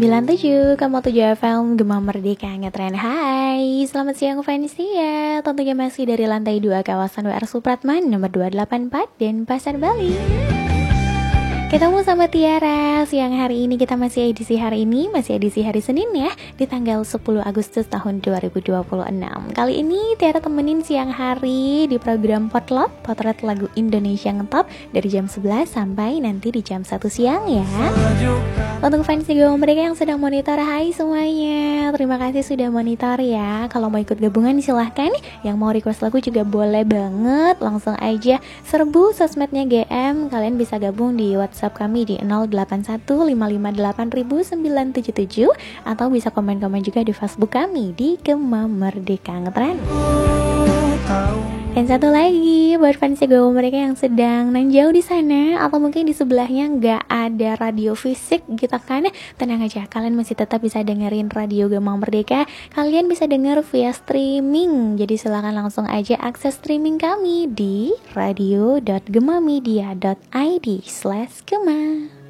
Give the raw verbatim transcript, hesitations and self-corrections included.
sembilan puluh tujuh koma tujuh F M Gema Merdeka Ngetren. Hai, selamat siang Vanisia. Tentunya masih dari lantai dua kawasan W R Supratman nomor dua delapan empat Denpasar, Bali. Ketemu sama Tiara. Siang hari ini kita masih edisi hari ini Masih edisi hari Senin ya, di tanggal sepuluh Agustus tahun dua ribu dua puluh enam. Kali ini Tiara temenin siang hari di program Potlot, Potret Lagu Indonesia Ngetop, dari jam sebelas sampai nanti di jam satu siang ya. Untuk fans Gema mereka yang sedang monitor, hai semuanya, terima kasih sudah monitor ya. Kalau mau ikut gabungan silahkan. Yang mau request lagu juga boleh banget. Langsung aja serbu sosmednya G M. Kalian bisa gabung di WhatsApp kami di nol delapan satu lima lima delapan sembilan tujuh tujuh, atau bisa komen-komen juga di Facebook kami di Gema Merdeka Ngetren. Dan satu lagi buat fans Gema mereka yang sedang nan jauh di sana, atau mungkin di sebelahnya nggak ada radio fisik gitu kan, tenang aja, kalian masih tetap bisa dengerin radio Gema Merdeka. Kalian bisa denger via streaming, jadi silakan langsung aja akses streaming kami di radio dot gemamedia dot id slash gema.